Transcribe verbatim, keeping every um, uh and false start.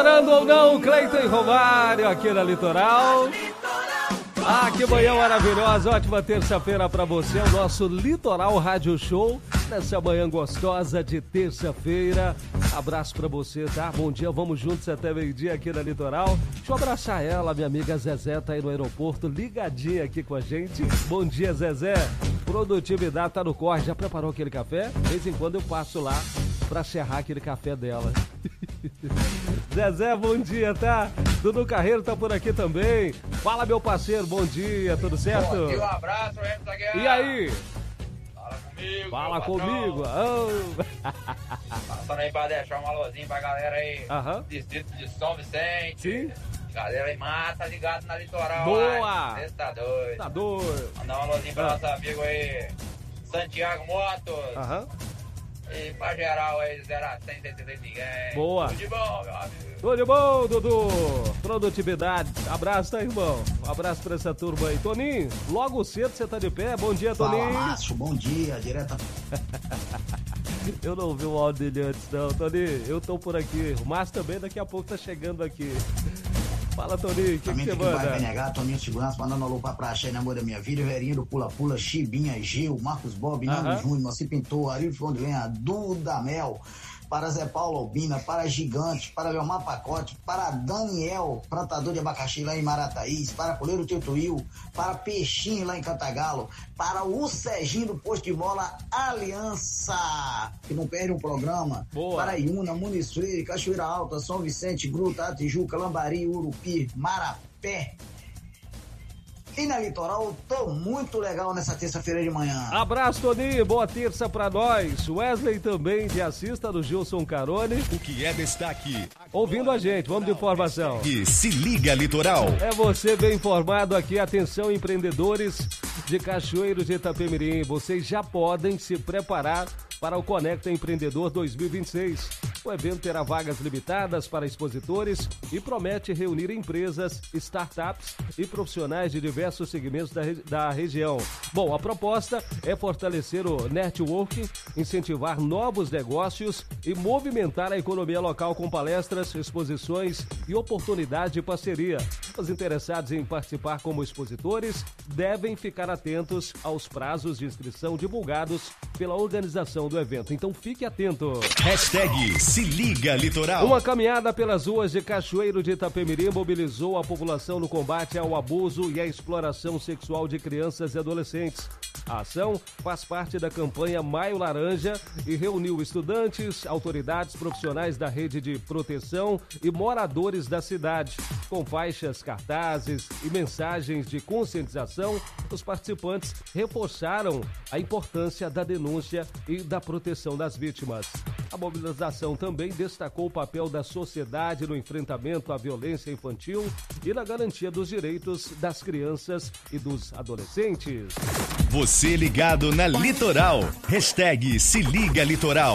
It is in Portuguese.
Parando ou não, Cleiton e Romário aqui na Litoral. Ah, que manhã maravilhosa, ótima terça-feira pra você, o nosso Litoral Rádio Show, nessa manhã gostosa de terça-feira. Abraço pra você, tá? Bom dia, vamos juntos até meio-dia aqui na Litoral. Deixa eu abraçar ela, minha amiga Zezé, tá aí no aeroporto, ligadinha aqui com a gente. Bom dia, Zezé. Produtividade tá no corre, já preparou aquele café? De vez em quando eu passo lá pra serrar aquele café dela. Zezé, bom dia, tá? Dudu Carreiro tá por aqui também. Fala, meu parceiro, bom dia, tudo certo? Bom dia, um abraço, Remo Zagueira. E aí? Fala comigo. Fala comigo. Oh. Passando aí pra deixar um alôzinho pra galera aí. Aham. Distrito de São Vicente. Sim. Galera aí mata, ligado na Litoral. Boa. Você tá doido. Tá doido. Mandar um alôzinho pra Ah. nosso amigo aí, Santiago Motos. Aham. E pra geral aí, zero a cem, sem ter ninguém. Boa. Tudo de bom, meu amigo. Tudo de bom, Dudu. Produtividade. Abraço, tá, irmão? Um abraço pra essa turma aí. Toninho, logo cedo você tá de pé. Bom dia, Toninho. Fala, Márcio, bom dia, direta. Eu não ouvi o áudio dele antes, não. Toninho, eu tô por aqui. O Márcio também daqui a pouco tá chegando aqui. Fala, Toninho, o que, que você manda? Vai B N H, Toninho Segurança, mandando alô pra Praxe, amor da minha vida, Verinho do Pula Pula, Chibinha, Gil, Marcos Bob, Nando Aham. Júnior, Moacir Pintor, Arildo João de Lenha, Duda Mel, para Zé Paulo Albina, para Gigante, para Leomar Pacote, para Daniel, plantador de abacaxi lá em Marataíz, para Coleiro Teutuil, para Peixinho lá em Cantagalo, para o Serginho do Posto de Bola Aliança, que não perde um programa, Boa. para Iuna, Muniz Freire, Cachoeira Alta, São Vicente, Gruta, Tijuca, Lambari, Urupi, Marapé. E na Litoral, tô muito legal nessa terça-feira de manhã. Abraço, Toninho. Boa terça pra nós. Wesley também de assista do Gilson Carone. O que é destaque? Ouvindo a gente, vamos de informação. E se liga, Litoral. É você bem informado aqui. Atenção, empreendedores de Cachoeiro de Itapemirim. Vocês já podem se preparar para o Conecta Empreendedor dois mil e vinte e seis. O evento terá vagas limitadas para expositores e promete reunir empresas, startups e profissionais de diversos segmentos da, regi- da região. Bom, a proposta é fortalecer o networking, incentivar novos negócios e movimentar a economia local com palestras, exposições e oportunidade de parceria. Os interessados em participar como expositores devem ficar atentos aos prazos de inscrição divulgados pela organização do evento. Então fique atento. Hashtag se liga, Litoral. Uma caminhada pelas ruas de Cachoeiro de Itapemirim mobilizou a população no combate ao abuso e à exploração sexual de crianças e adolescentes. A ação faz parte da campanha Maio Laranja e reuniu estudantes, autoridades profissionais da rede de proteção e moradores da cidade. Com faixas, cartazes e mensagens de conscientização, os participantes reforçaram a importância da denúncia e da proteção das vítimas. A mobilização também destacou o papel da sociedade no enfrentamento à violência infantil e na garantia dos direitos das crianças e dos adolescentes. Você ligado na Litoral. Hashtag se liga, Litoral.